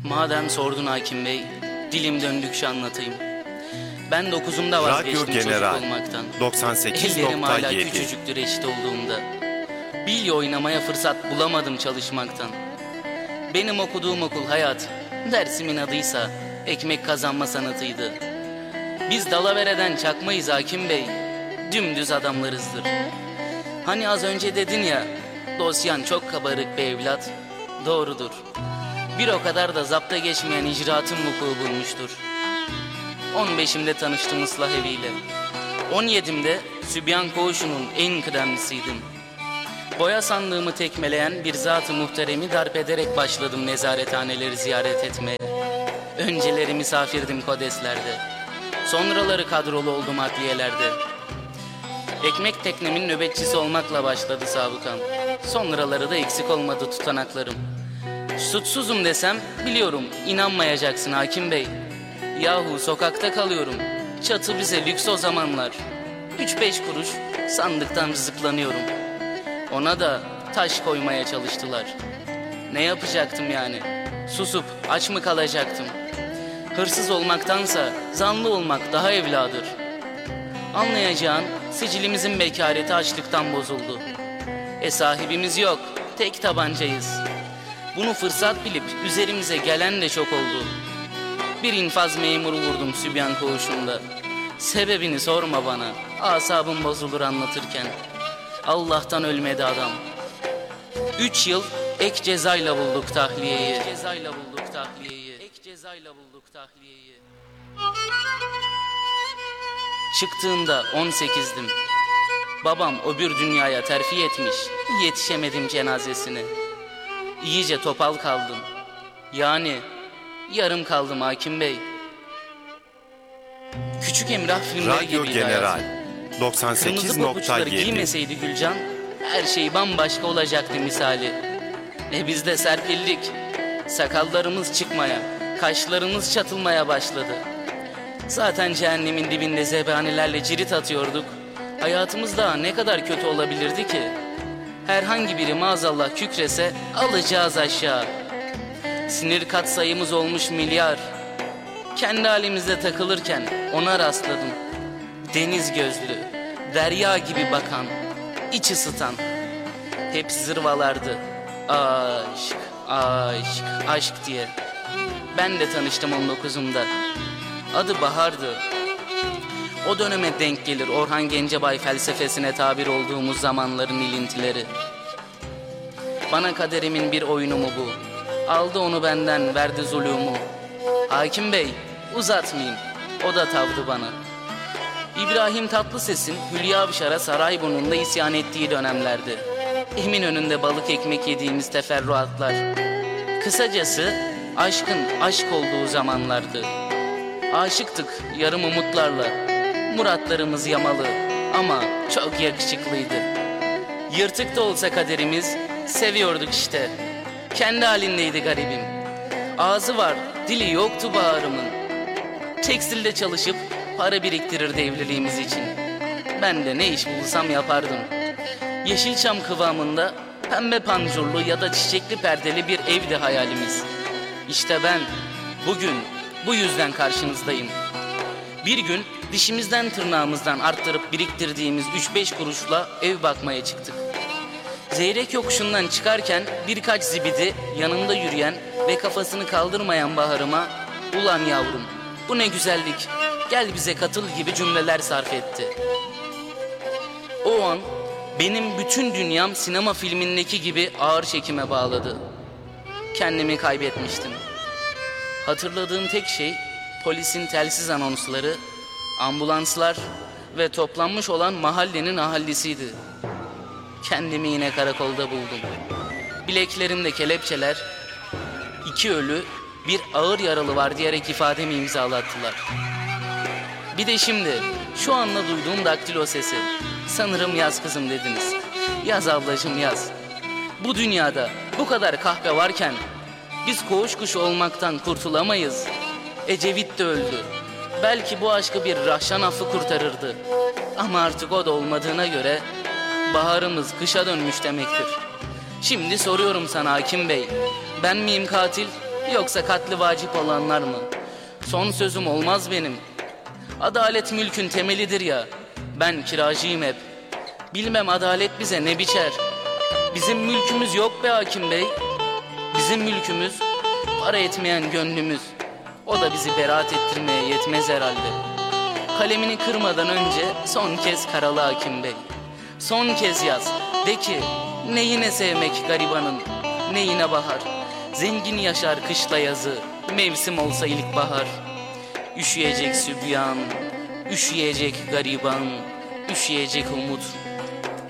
Madem sordun hakim bey, dilim döndükçe anlatayım. Ben 9'umda vazgeçtim Radyo çocuk General olmaktan. 98.7. Ellerim hala küçücüktür eşit olduğumda. Bilye oynamaya fırsat bulamadım çalışmaktan. Benim okuduğum okul hayat, dersimin adıysa ekmek kazanma sanatıydı. Biz dalavereden çakmayız hakim bey, dümdüz adamlarızdır. Hani az önce dedin ya, dosyan çok kabarık be evlat, doğrudur. Bir o kadar da zapta geçmeyen icraatım vuku bulmuştur. 15'imde tanıştım ıslah eviyle. 17'imde Sübyan Koğuşu'nun en kıdemlisiydim. Boya sandığımı tekmeleyen bir zat-ı muhteremi darp ederek başladım nezarethaneleri ziyaret etmeye. Önceleri misafirdim kodeslerde. Sonraları kadrolu oldum adliyelerde. Ekmek teknemin nöbetçisi olmakla başladı sabıkam. Sonraları da eksik olmadı tutanaklarım. Suçsuzum desem biliyorum inanmayacaksın hakim bey. Yahu sokakta kalıyorum. Çatı bize lüks o zamanlar. 3-5 kuruş sandıktan rızıklanıyorum. Ona da taş koymaya çalıştılar. Ne yapacaktım yani? Susup aç mı kalacaktım? Hırsız olmaktansa zanlı olmak daha evladır. Anlayacağın sicilimizin bekareti açlıktan bozuldu. Sahibimiz yok, tek tabancayız. Bunu fırsat bilip üzerimize gelen de çok oldu. Bir infaz memuru vurdum Sübyan Koğuşu'nda. Sebebini sorma bana, asabım bozulur anlatırken. Allah'tan ölmedi adam. 3 yıl ek cezayla bulduk tahliyeyi. Ek cezayla bulduk tahliyeyi. Çıktığımda 18'dim. Babam öbür dünyaya terfi etmiş, yetişemedim cenazesine. İyice topal kaldım. Yani yarım kaldım hakim bey. Küçük Emrah filmleri Radyo gibiydi General hayatım. Kırmızı pabuçları 98.7. giymeseydi Gülcan, her şey bambaşka olacaktı misali. Biz de serpildik. Sakallarımız çıkmaya, kaşlarımız çatılmaya başladı. Zaten cehennemin dibinde zebanilerle cirit atıyorduk. Hayatımız daha ne kadar kötü olabilirdi ki? Herhangi biri maazallah kükrese alacağız aşağı. Sinir katsayımız olmuş milyar. Kendi halimizde takılırken ona rastladım. Deniz gözlü, derya gibi bakan, iç ısıtan. Hep zırvalardı. Aşk, aşk, aşk diye. Ben de tanıştım 19'umda. Adı Bahar'dı. O döneme denk gelir Orhan Gencebay felsefesine tabir olduğumuz zamanların ilintileri. Bana kaderimin bir oyunu mu bu? Aldı onu benden, verdi zulümü. Hakim bey, uzatmayayım. O da tavdı bana. İbrahim Tatlıses'in Hülya Avşar'a Sarayburnu'nda isyan ettiği dönemlerdi. Eminönü'nde balık ekmek yediğimiz teferruatlar. Kısacası aşkın aşk olduğu zamanlardı. Aşıktık yarım umutlarla. Muratlarımız yamalı ama çok yakışıklıydı. Yırtık da olsa kaderimiz, seviyorduk işte. Kendi halindeydi garibim. Ağzı var, dili yoktu Bahar'ımın. Tekstilde çalışıp para biriktirirdi evliliğimiz için. Ben de ne iş bulsam yapardım. Yeşilçam kıvamında pembe panjurlu ya da çiçekli perdeli bir evdi hayalimiz. İşte ben bugün bu yüzden karşınızdayım. Bir gün dişimizden tırnağımızdan arttırıp biriktirdiğimiz 3-5 kuruşla ev bakmaya çıktık. Zeyrek yokuşundan çıkarken birkaç zibidi yanımda yürüyen ve kafasını kaldırmayan Bahar'ıma "Ulan yavrum, bu ne güzellik, gel bize katıl" gibi cümleler sarf etti. O an benim bütün dünyam sinema filmindeki gibi ağır çekime bağladı. Kendimi kaybetmiştim. Hatırladığım tek şey polisin telsiz anonsları, ambulanslar ve toplanmış olan mahallenin ahalisiydi. Kendimi yine karakolda buldum. Bileklerimde kelepçeler, 2 ölü, 1 ağır yaralı var diyerek ifademi imzalattılar. Bir de şimdi şu anda duyduğum daktilo sesi. Sanırım yaz kızım dediniz. Yaz ablacığım yaz. Bu dünyada bu kadar kahpe varken biz koğuş kuşu olmaktan kurtulamayız. Ecevit de öldü. Belki bu aşkı bir Rahşan affı kurtarırdı. Ama artık o da olmadığına göre baharımız kışa dönmüş demektir. Şimdi soruyorum sana hakim bey, ben miyim katil yoksa katli vacip olanlar mı? Son sözüm olmaz benim. Adalet mülkün temelidir ya, ben kiracıyım hep. Bilmem adalet bize ne biçer. Bizim mülkümüz yok be hakim bey. Bizim mülkümüz para etmeyen gönlümüz. O da bizi beraat ettirmeye yetmez herhalde. Kalemini kırmadan önce son kez karalı hakim bey. Son kez yaz, de ki neyine sevmek garibanın, neyine bahar. Zengin yaşar kışla yazı, mevsim olsa ilkbahar. Üşüyecek sübyan, üşüyecek gariban, üşüyecek umut.